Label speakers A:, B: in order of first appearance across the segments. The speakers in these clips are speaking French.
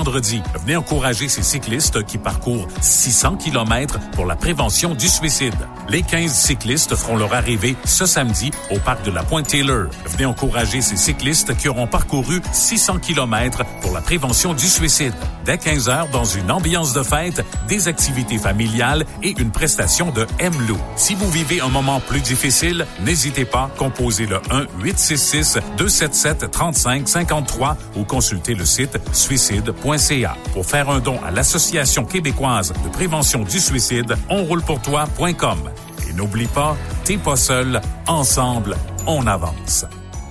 A: vendredi. Venez encourager ces cyclistes qui parcourent 600 km pour la prévention du suicide. Les 15 cyclistes feront leur arrivée ce samedi au parc de la Pointe-Taylor. Venez encourager ces cyclistes qui auront parcouru 600 km pour la prévention du suicide. Dès 15h, dans une ambiance de fête, des activités familiales et une prestation de MLO. Si vous vivez un moment plus difficile, n'hésitez pas, composez le 1-866-277-3553 ou consultez le site suicide.ca. Pour faire un don à l'Association québécoise de prévention du suicide, onroulepourtoi.com. Et n'oublie pas, t'es pas seul, ensemble, on avance.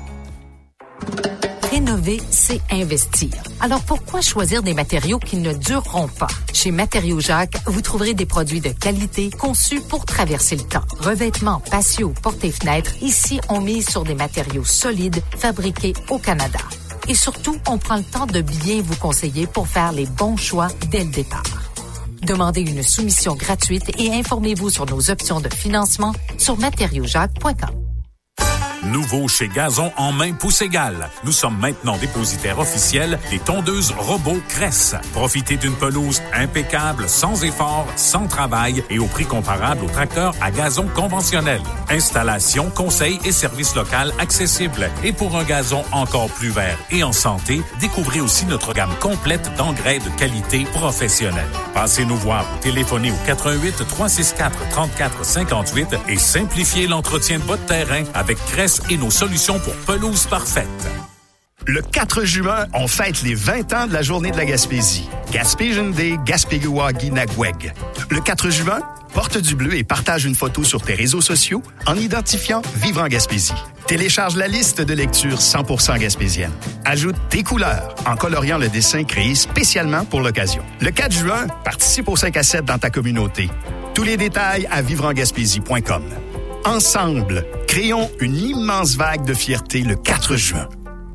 B: Rénover, c'est investir. Alors pourquoi choisir des matériaux qui ne dureront pas? Chez Matériaux Jacques, vous trouverez des produits de qualité conçus pour traverser le temps. Revêtements, patios, portes et fenêtres, ici on mise sur des matériaux solides fabriqués au Canada. Et surtout, on prend le temps de bien vous conseiller pour faire les bons choix dès le départ. Demandez une soumission gratuite et informez-vous sur nos options de financement sur matériauxjacques.com.
A: Nouveau chez Gazon en main pouce égale. Nous sommes maintenant dépositaires officiels des tondeuses robots Cress. Profitez d'une pelouse impeccable, sans effort, sans travail et au prix comparable aux tracteurs à gazon conventionnel. Installation, conseil et service local accessibles. Et pour un gazon encore plus vert et en santé, découvrez aussi notre gamme complète d'engrais de qualité professionnelle. Passez nous voir ou téléphonez au 88 364 34 58 et simplifiez l'entretien de votre terrain avec Cress et nos solutions pour pelouse parfaite.
C: Le 4 juin, on fête les 20 ans de la Journée de la Gaspésie. Gaspésian Day, Gaspégoagi-Nagweg. Le 4 juin, porte du bleu et partage une photo sur tes réseaux sociaux en identifiant Vivre en Gaspésie. Télécharge la liste de lecture 100% gaspésienne. Ajoute tes couleurs en coloriant le dessin créé spécialement pour l'occasion. Le 4 juin, participe au 5 à 7 dans ta communauté. Tous les détails à vivreengaspésie.com. Ensemble, créons une immense vague de fierté le 4 juin.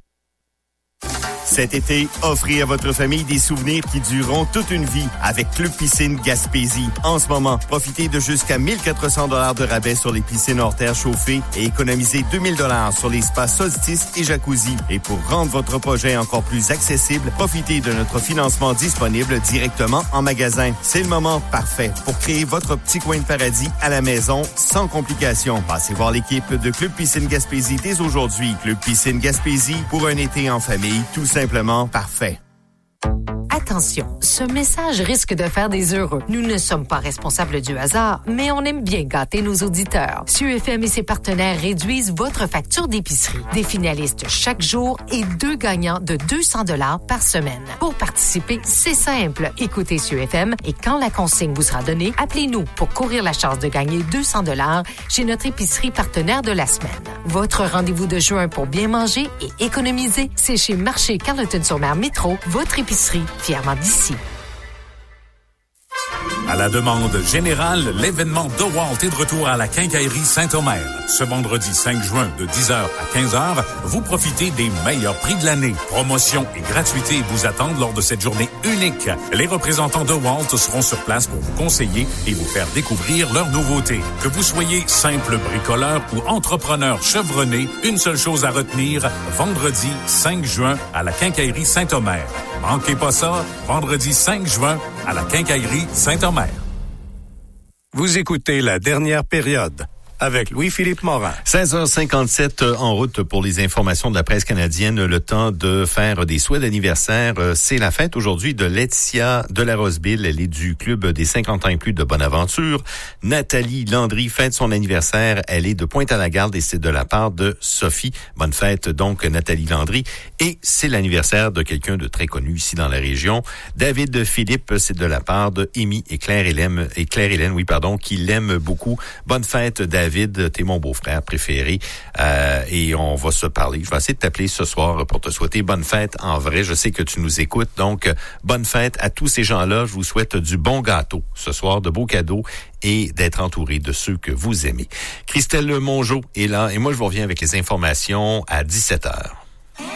D: Cet été, offrez à votre famille des souvenirs qui dureront toute une vie avec Club Piscine Gaspésie. En ce moment, profitez de jusqu'à 1400 $ de rabais sur les piscines hors terre chauffées et économisez 2000 $ sur les spas Solstice et Jacuzzi. Et pour rendre votre projet encore plus accessible, profitez de notre financement disponible directement en magasin. C'est le moment parfait pour créer votre petit coin de paradis à la maison sans complications. Passez voir l'équipe de Club Piscine Gaspésie dès aujourd'hui. Club Piscine Gaspésie pour un été en famille, tout simplement parfait.
B: Attention, ce message risque de faire des heureux. Nous ne sommes pas responsables du hasard, mais on aime bien gâter nos auditeurs. SUFM et ses partenaires réduisent votre facture d'épicerie. Des finalistes chaque jour et 2 gagnants de 200 $ par semaine. Pour participer, c'est simple. Écoutez SUFM et quand la consigne vous sera donnée, appelez-nous pour courir la chance de gagner 200 $ chez notre épicerie partenaire de la semaine. Votre rendez-vous de juin pour bien manger et économiser, c'est chez Marché Carleton-sur-Mer Métro, votre épicerie, fièrement d'ici.
A: À la demande générale, l'événement DeWalt est de retour à la Quincaillerie Saint-Omer. Ce vendredi 5 juin de 10h à 15h, vous profitez des meilleurs prix de l'année. Promotions et gratuités vous attendent lors de cette journée unique. Les représentants DeWalt seront sur place pour vous conseiller et vous faire découvrir leurs nouveautés. Que vous soyez simple bricoleur ou entrepreneur chevronné, une seule chose à retenir, vendredi 5 juin à la Quincaillerie Saint-Omer. Manquez pas ça, vendredi 5 juin à la Quincaillerie Saint-Omer.
E: Vous écoutez La Dernière Période avec Louis-Philippe Morin.
D: 16h57 en route pour les informations de la presse canadienne. Le temps de faire des souhaits d'anniversaire. C'est la fête aujourd'hui de Laetitia de la Roseville. Elle est du club des 50 ans et plus de Bonaventure. Nathalie Landry fête son anniversaire. Elle est de Pointe-à-la-Garde et c'est de la part de Sophie. Bonne fête donc Nathalie Landry. Et c'est l'anniversaire de quelqu'un de très connu ici dans la région. David Philippe, c'est de la part de Amy et Claire-Hélène, qui l'aiment beaucoup. Bonne fête David. David, t'es mon beau-frère préféré et on va se parler. Je vais essayer de t'appeler ce soir pour te souhaiter bonne fête en vrai. Je sais que tu nous écoutes, donc bonne fête à tous ces gens-là. Je vous souhaite du bon gâteau ce soir, de beaux cadeaux et d'être entouré de ceux que vous aimez. Christelle Mongeau est là et moi je vous reviens avec les informations à 17h.